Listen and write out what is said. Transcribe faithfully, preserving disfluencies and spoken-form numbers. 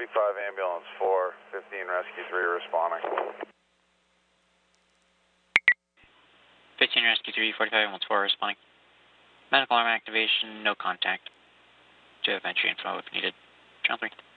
forty-five ambulance four, fifteen rescue three responding. fifteen rescue three, forty-five ambulance four responding. Medical arm activation, no contact. Do have entry info if needed. Channel three.